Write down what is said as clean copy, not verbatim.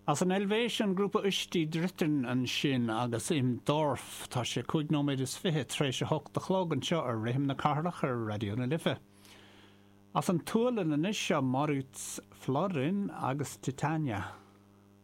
As an elevation grúpa istí dritin an sin agus im dorf tá sé 5 nóméid fihe tréis a hocht de chlógan seo ar rihim na carlach ar radio na lifa. As an túlan an isio Moritz Florin agus Titania.